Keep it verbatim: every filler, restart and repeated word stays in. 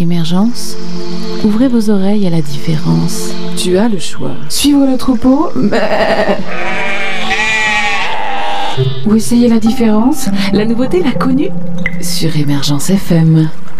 Émergence, ouvrez vos oreilles à la différence. Tu as le choix. Suivre le troupeau, mais... ou essayer la différence. La nouveauté, la connue Sur Émergence F M.